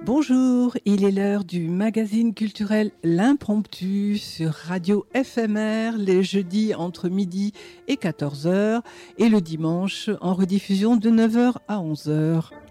Bonjour, il est l'heure du magazine culturel L'Impromptu sur Radio FMR les jeudis entre midi et 14h et le dimanche en rediffusion de 9h à 11h.